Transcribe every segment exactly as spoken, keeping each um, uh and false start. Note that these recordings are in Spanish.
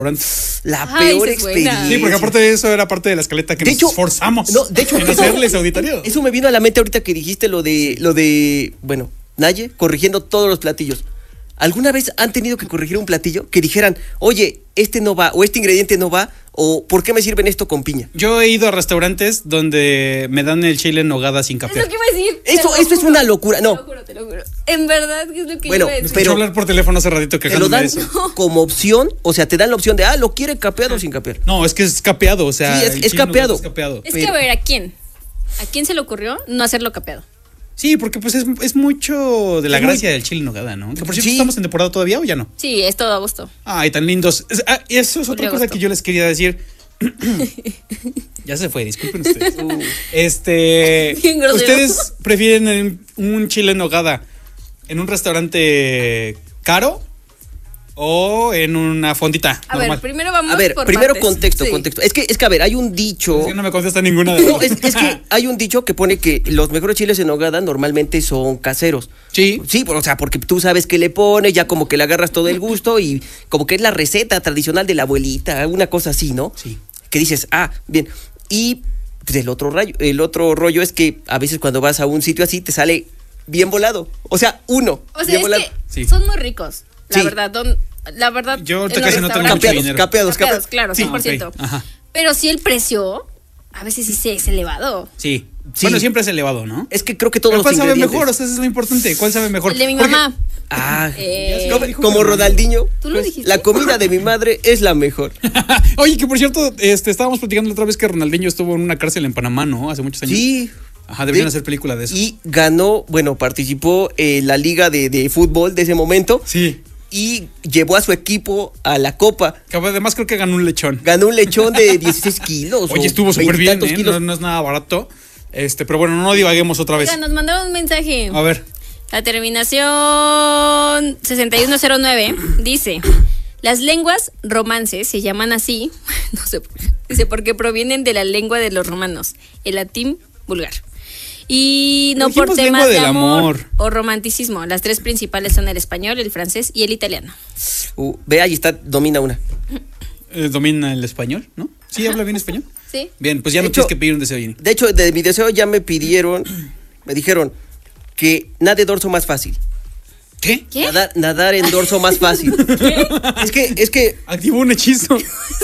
La Ay, peor esa es buena. experiencia. Sí, porque aparte de eso era parte de la escaleta que De nos hecho, esforzamos no, de hecho, en eso- hacerles auditorio. Eso me vino a la mente ahorita que dijiste lo de, lo de, bueno, Naye corrigiendo todos los platillos. ¿Alguna vez han tenido que corregir un platillo? Que dijeran, oye, este no va, o este ingrediente no va, o ¿por qué me sirven esto con piña? Yo he ido a restaurantes donde me dan el chile en nogada sin Es lo capear. que iba a decir. Eso, te lo eso es juro, una locura. Te No, lo juro, te lo juro. En verdad, ¿qué es lo que Bueno, iba a decir? Pero pero- hablar por teléfono hace ratito te lo quejándome dan de eso. como opción, o sea, te dan la opción de, ah, ¿lo quiere capeado o sin capear? No, es que es capeado, o sea, Sí, es- el es chile en nogada capeado. es capeado. Es pero- que a ver, ¿a quién? ¿A quién se le ocurrió no hacerlo capeado? Sí, porque pues es, es mucho de la Es muy- gracia del chile en nogada, ¿no? Que por cierto, Sí. ¿estamos en temporada todavía o ya no? Sí, es todo a gusto. Ay, tan lindos. Es- ah, y eso es otra Julio, cosa agosto. que yo les quería decir. Ya se fue, disculpen ustedes. Este, Bien grosero. ¿ustedes prefieren el- un chile en nogada en un restaurante caro o en una fondita A normal? ver, primero vamos A ver, por primero partes. contexto, Sí. contexto. Es que, es que, a ver, hay un dicho... Es que no me contesta ninguna de No, las es, es que hay un dicho que pone que los mejores chiles en nogada normalmente son caseros. Sí. Sí, o sea, porque tú sabes qué le pones, ya como que le agarras todo el gusto y como que es la receta tradicional de la abuelita, una cosa así, ¿no? Sí. Que dices, ah, bien. Y pues, el otro rayo, el otro rollo es que a veces cuando vas a un sitio así te sale bien volado. O sea, uno. O sea, bien es volado. que Sí. son muy ricos. La Sí. verdad, don- la verdad. Yo ahorita en los casi no tengo restaurantes- mucho dinero. Capeados, Capeados, capeados. claro, Sí, cien por ciento. ok, ajá. Pero sí el precio, a veces sí se es elevado. Sí. Sí. Bueno, siempre es elevado, ¿no? Es que creo que todos Pero los ¿cuál sabe ingredientes. mejor? O sea, eso es lo importante. ¿Cuál sabe mejor? El de mi Porque- mamá. Ah, Eh, como- dijo como que no. Ronaldinho. ¿Tú lo dijiste? La comida de mi madre es la mejor. Oye, que por cierto, este, estábamos platicando la otra vez que Ronaldinho estuvo en una cárcel en Panamá, ¿no? Hace muchos años. Sí. Ajá, deberían De- hacer película de eso. Y ganó, bueno, participó en la liga de, de fútbol de ese momento Sí. y llevó a su equipo a la copa. Que además creo que ganó un lechón. Ganó un lechón de dieciséis kilos. Oye, o estuvo súper bien, veintitantos ¿eh? kilos. No, no es nada barato. Este, pero bueno, no divaguemos otra vez. Oiga, nos mandaron un mensaje. A ver. La terminación sesenta y uno cero nueve dice: las lenguas romances se llaman así, no sé, por qué. Dice, porque provienen de la lengua de los romanos, el latín vulgar. Y no Dijimos por temas lengua de del amor, amor. o romanticismo. Las tres principales son el español, el francés y el italiano. Uh, ve, ahí está, domina una. Eh, domina el español, ¿no? Sí, habla bien español. ¿Sí? Bien, pues ya De no hecho- tienes que pedir un deseo, Jenny. De hecho, de mi deseo ya me pidieron, me dijeron que nade dorso más fácil. ¿Qué? ¿Qué? Nadar, nadar en dorso más fácil. Es que, es que, Activó un hechizo.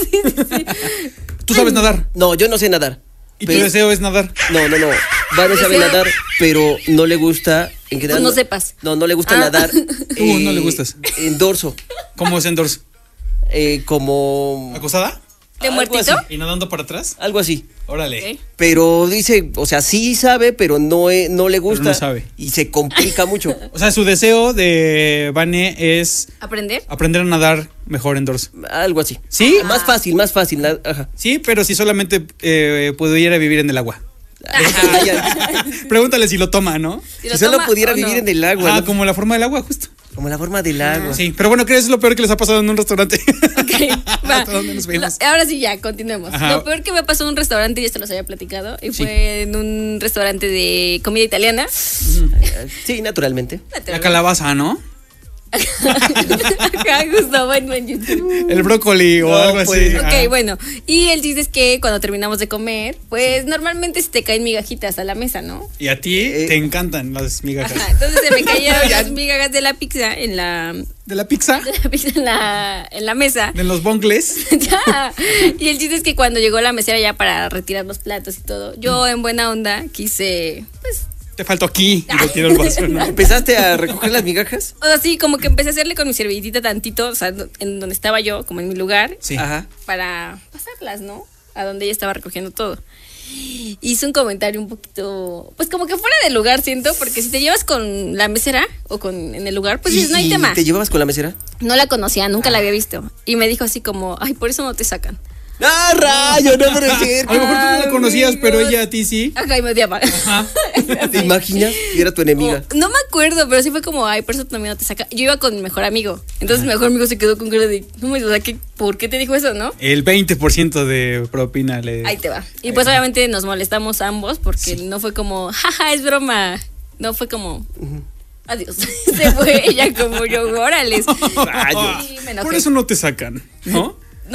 Tú sabes nadar. no, yo no sé nadar. Y tu Pero- deseo es nadar. No, no, no. Vane sabe Deseo- nadar, pero no le gusta. En general, Pues no sepas. No, no le gusta Ah. nadar. Tú no le gustas. En dorso. ¿Cómo es en dorso? Eh, como. ¿Acostada? ¿De Algo muertito? así. ¿Y nadando para atrás? Algo así. Órale. Ok. Pero dice, o sea, sí sabe, pero no, eh, no le gusta. no sabe. Y se complica mucho. O sea, su deseo de Vane es ¿Aprender? aprender a nadar mejor en dorso. Algo así. ¿Sí? Más fácil, más fácil. na- Ajá. Sí, pero si solamente eh, pudiera vivir en el agua. Ah, ya. Pregúntale si lo toma, ¿no? Si Si lo solo toma pudiera o vivir no. en el agua. Ah, ¿no? como la forma del agua, justo. Como la forma del agua. Sí, pero bueno, ¿qué es lo peor que les ha pasado en un restaurante? Ok, va. ¿Hasta dónde nos fuimos? Lo- ahora sí, ya, continuemos. Ajá. Lo peor que me pasó en un restaurante, y esto los había platicado, y Sí. fue en un restaurante de comida italiana. Sí, naturalmente. La calabaza, ¿no? Acá, justo, bueno, en YouTube. El brócoli o No, algo así. pues. Ok, Ah. bueno. Y el chiste es que cuando terminamos de comer, pues normalmente se te caen migajitas a la mesa, ¿no? Y a ti Eh. te encantan las migajas. Ajá, entonces se me cayeron las migajas de la pizza en la, ¿De la pizza? de la pizza en la, en la mesa. ¿De los bongles? Ya. Y el chiste es que cuando llegó la mesera ya para retirar los platos y todo, yo en buena onda quise, pues, Te faltó aquí y le tiro el vaso, ¿no? ¿Empezaste a recoger las migajas? o sea, sí, como que empecé a hacerle con mi servilletita tantito, o sea, en donde estaba yo, como en mi lugar, Sí. Ajá. para pasarlas, ¿no? A donde ella estaba recogiendo todo. Hice un comentario un poquito, pues como que fuera de lugar, siento, porque si te llevas con la mesera o con en el lugar, pues ¿Y- dices, no hay y tema. ¿Te llevabas con la mesera? No la conocía, nunca la había visto. Y me dijo así como, ay, por eso no te sacan. ¡Ah, rayo! No puede ser. A lo mejor tú no la conocías, Amigos. pero ella a ti sí. Ajá, y me odiaba. ¿Te imaginas que era tu enemiga? O- no me acuerdo, pero sí fue como, ay, por eso también no te saca. Yo iba con mi mejor amigo. Entonces mi mejor amigo se quedó con cara de, no me, o sea, ¿qué, ¿por qué te dijo eso, no? El veinte por ciento de propina le... Ahí te va. Y pues obviamente nos molestamos ambos porque no fue como, jaja, es broma. No fue como, adiós. Se fue ella como yo, órale. Rayos. Sí, me enojé. Por eso no te sacan, ¿no?